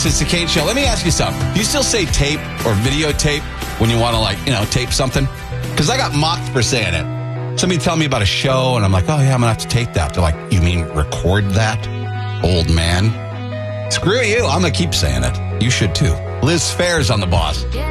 It's the Kane Show. Let me ask you something. Do you still say tape or videotape when you want to, tape something? Because I got mocked for saying it. Somebody tell me about a show, and I'm like, oh, yeah, I'm going to have to tape that. They're like, you mean record that, old man? Screw you. I'm going to keep saying it. You should, too. Liz Fair's on The Boss.